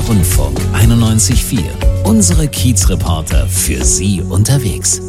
Rundfunk 91.4. Unsere Kiezreporter für Sie unterwegs.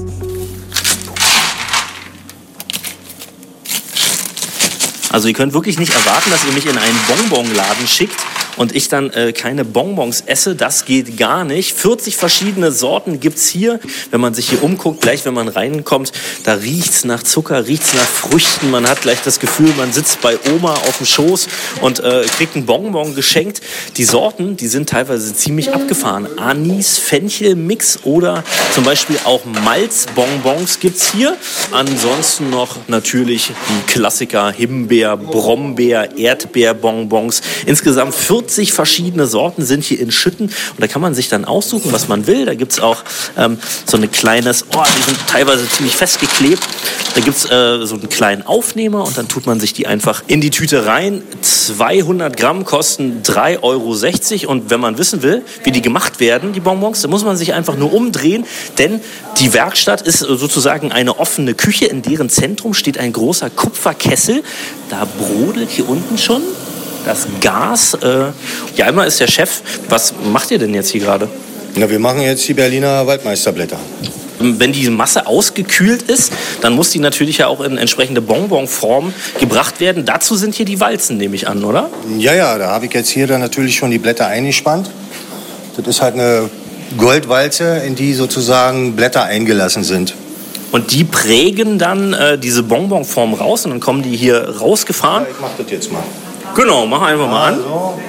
Also ihr könnt wirklich nicht erwarten, dass ihr mich in einen Bonbonladen schickt und ich dann keine Bonbons esse. Das geht gar nicht. 40 verschiedene Sorten gibt's hier. Wenn man sich hier umguckt, gleich wenn man reinkommt, da riecht's nach Zucker, riecht's nach Früchten. Man hat gleich das Gefühl, man sitzt bei Oma auf dem Schoß und kriegt einen Bonbon geschenkt. Die Sorten, die sind teilweise ziemlich abgefahren. Anis, Fenchel, Mix oder zum Beispiel auch Malzbonbons gibt's hier. Ansonsten noch natürlich die Klassiker Himbeer, Brombeer, Erdbeerbonbons. Insgesamt 40 verschiedene Sorten sind hier in Schütten und da kann man sich dann aussuchen, was man will. Da gibt es auch so ein kleines, die sind teilweise ziemlich festgeklebt. Da gibt es so einen kleinen Aufnehmer und dann tut man sich die einfach in die Tüte rein. 200 Gramm kosten 3,60 € und wenn man wissen will, wie die gemacht werden, die Bonbons, dann muss man sich einfach nur umdrehen, denn die Werkstatt ist sozusagen eine offene Küche, in deren Zentrum steht ein großer Kupferkessel. Da brodelt hier unten schon das Gas. Einmal ist der Chef. Was macht ihr denn jetzt hier gerade? Na, wir machen jetzt die Berliner Waldmeisterblätter. Wenn die Masse ausgekühlt ist, dann muss die natürlich ja auch in entsprechende Bonbonform gebracht werden. Dazu sind hier die Walzen, nehme ich an, oder? Ja, da habe ich jetzt hier dann natürlich schon die Blätter eingespannt. Das ist halt eine Goldwalze, in die sozusagen Blätter eingelassen sind. Und die prägen dann diese Bonbonform raus und dann kommen die hier rausgefahren. Ja, ich mach das jetzt mal. Genau, mach einfach mal an. Und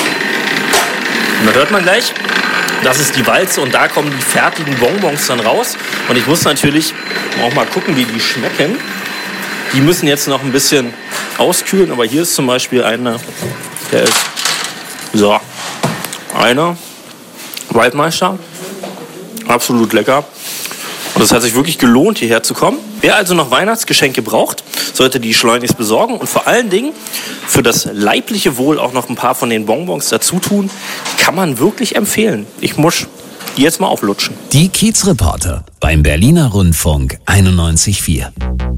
da hört man gleich, das ist die Walze und da kommen die fertigen Bonbons dann raus. Und ich muss natürlich auch mal gucken, wie die schmecken. Die müssen jetzt noch ein bisschen auskühlen, aber hier ist zum Beispiel einer, der ist einer Waldmeister. Absolut lecker. Und es hat sich wirklich gelohnt, hierher zu kommen. Wer also noch Weihnachtsgeschenke braucht, sollte die schleunigst besorgen und vor allen Dingen für das leibliche Wohl auch noch ein paar von den Bonbons dazu tun. Kann man wirklich empfehlen. Ich muss die jetzt mal auflutschen. Die Kiezreporter beim Berliner Rundfunk 91.4.